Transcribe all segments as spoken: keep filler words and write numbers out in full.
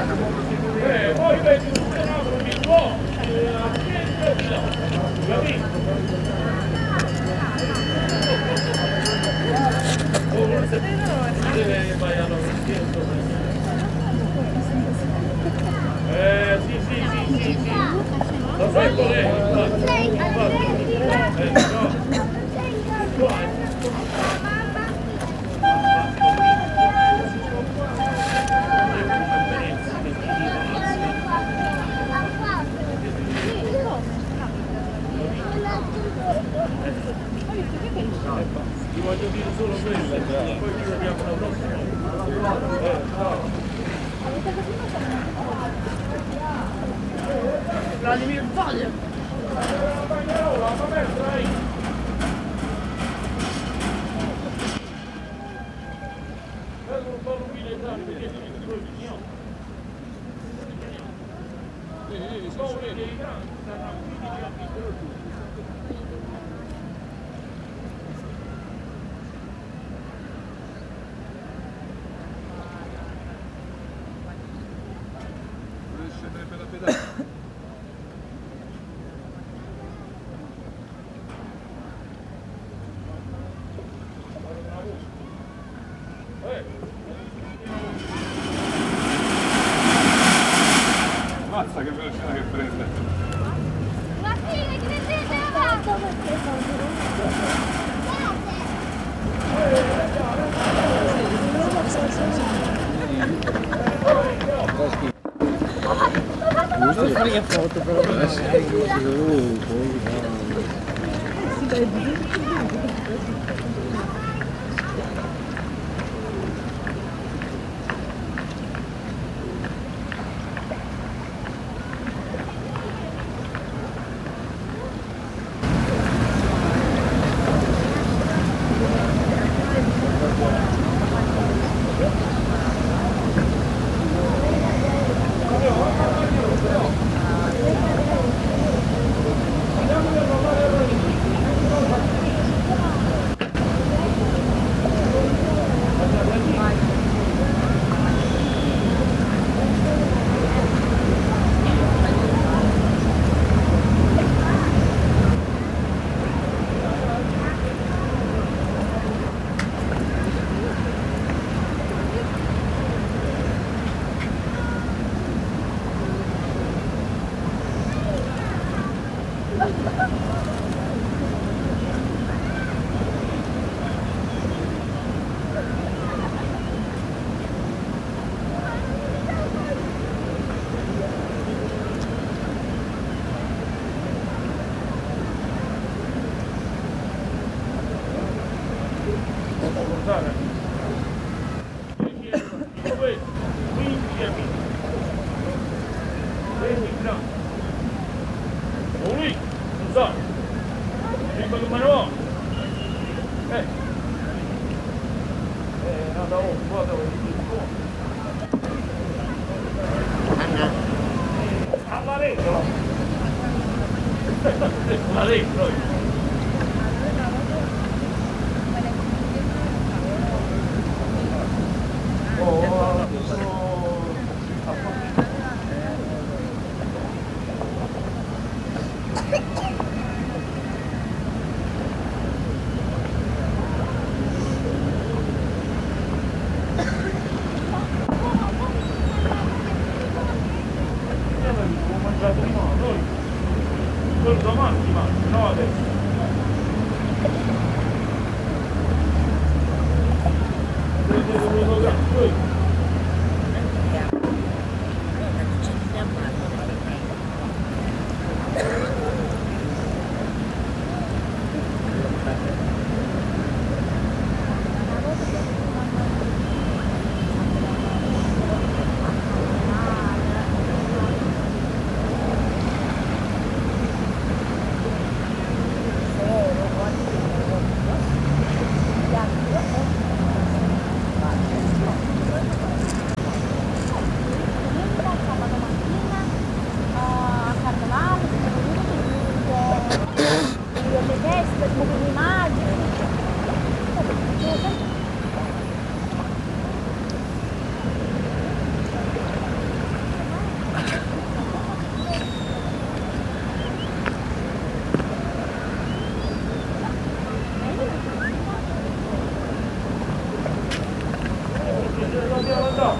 Eh, poi vedi un fenomeno che può, la gente no, capito? Oh, se deve vai alla Eh, sì, sì, sì, sì, sì. Lo sai qual è? Infatti, infatti. Eh, no. Qua, ti voglio dire solo quello, poi ci vediamo la prossima. Eh, ciao. Vladimir Voglia! Per la pedana. Mazza che velocità che prende! Ma sì, le credete avanti! Non fare che foto però non quindici amici, venti grammi, lui, non so, prima come no, eh, eh, no, da un po' dove ti dico, alla regola, alla regola, domani, ma no adesso.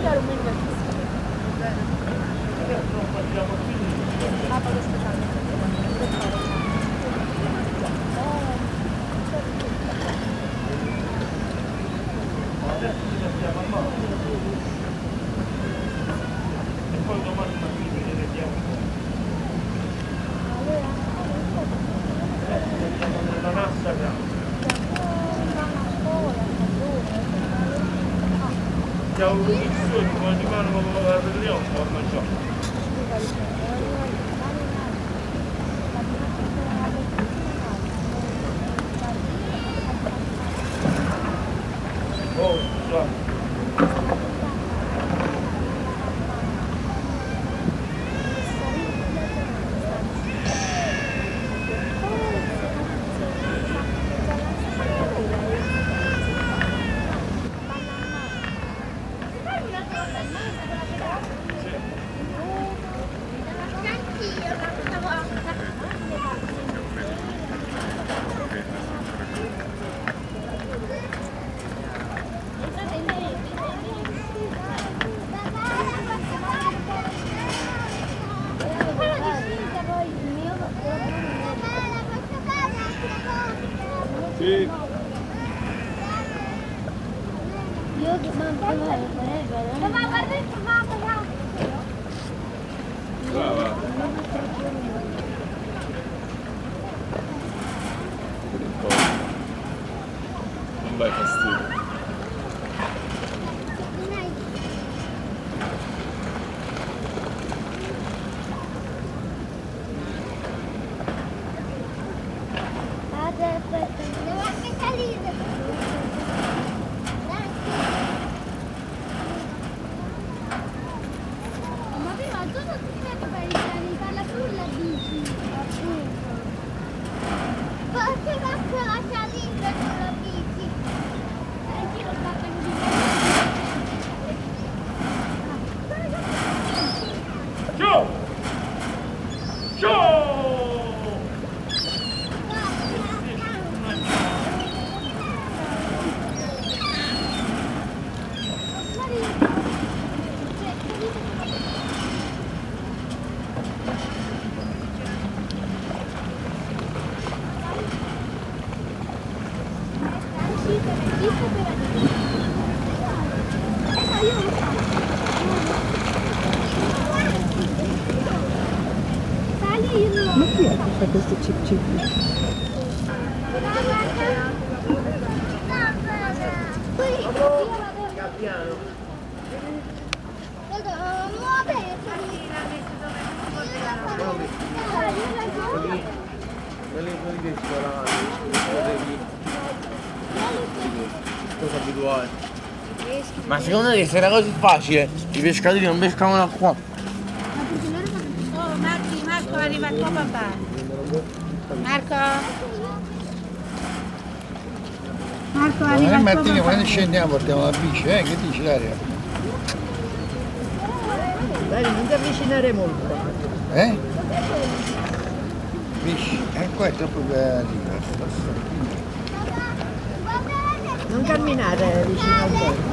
C'è un sogno, quando ti fanno la veglione, non so. Oh, so. Sì. Io ma guarda il formato, Brava. Non dai fastidio. devo anche salire. Ma prima tu non ti credo per i treni, parla sulla bici. Forse basta la salita sulla bici. E chi lo fa così? Ciao! Ciao! Ma chi è che fa questi chip chip? Quelli quelli che si cosa abituale. Ma secondo te se era così facile i pescatori non pescavano qua? Oh Marco, Marco arriva il tuo papà. Marco. Marco arriva il tuo Martino, papà. quando scendiamo portiamo la bici, eh? Che dici Dario? Dai, non ti avvicinare molto. Eh? Bici? Eh, qua è troppo bello. Non camminare vicino al te.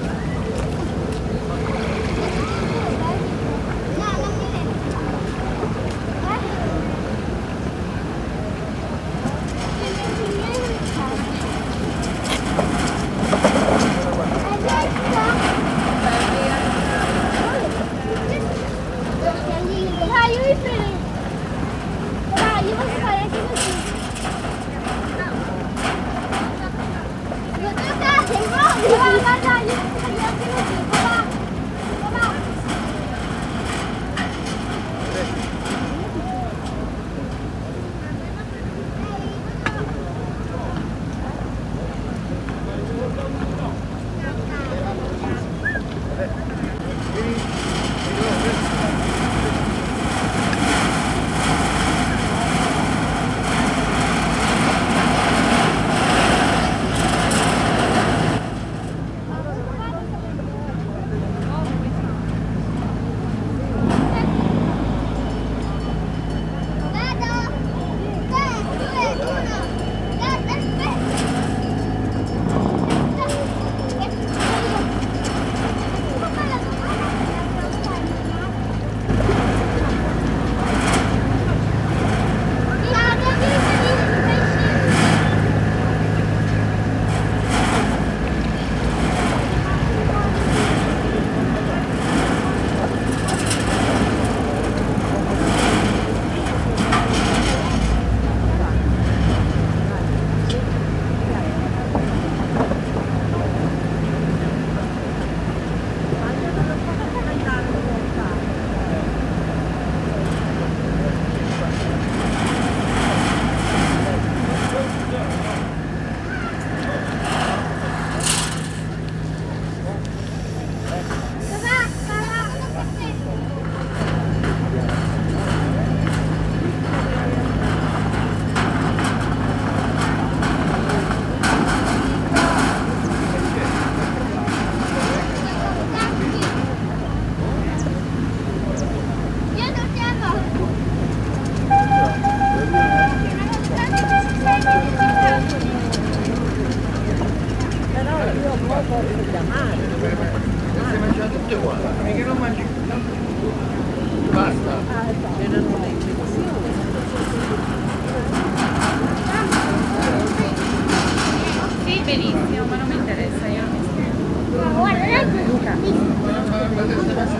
Dai, io mi fermo. Dai, io posso fare anche così. Lo toccate, no? Guarda, dai. Mica non mangi. Basta. C'erano le infezioni. Sì, benissimo, ma non mi interessa, io non mi scherzo. Guarda,